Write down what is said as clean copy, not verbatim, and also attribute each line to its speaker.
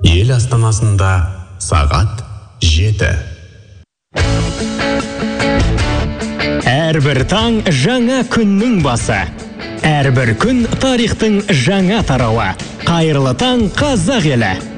Speaker 1: Ел астанасында сағат 7.
Speaker 2: Әрбір таң жаңа күннің басы. Әрбір күн тарихтың жаңа тарауы. Қайырлы таң, қазақ елі.